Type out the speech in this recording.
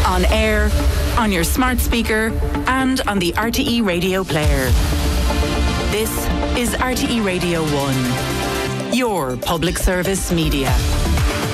On air, on your smart speaker, and on the RTE Radio player. This is RTE Radio 1, your public service media.